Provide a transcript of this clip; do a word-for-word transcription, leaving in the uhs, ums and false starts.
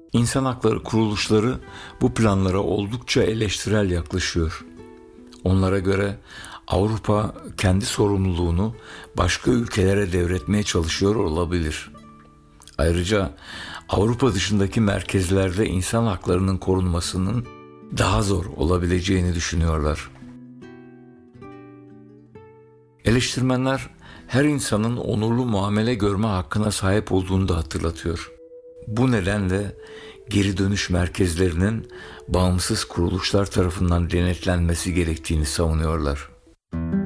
İnsan hakları kuruluşları bu planlara oldukça eleştirel yaklaşıyor. Onlara göre Avrupa kendi sorumluluğunu başka ülkelere devretmeye çalışıyor olabilir. Ayrıca Avrupa dışındaki merkezlerde insan haklarının korunmasının daha zor olabileceğini düşünüyorlar. Eleştirmenler her insanın onurlu muamele görme hakkına sahip olduğunu da hatırlatıyor. Bu nedenle geri dönüş merkezlerinin bağımsız kuruluşlar tarafından denetlenmesi gerektiğini savunuyorlar.